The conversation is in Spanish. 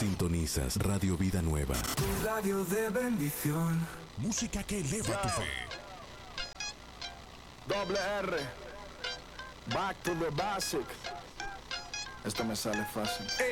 Sintonizas Radio Vida Nueva. Tu radio de bendición. Música que eleva tu fe. Doble R. Back to the basic. Esto me sale fácil.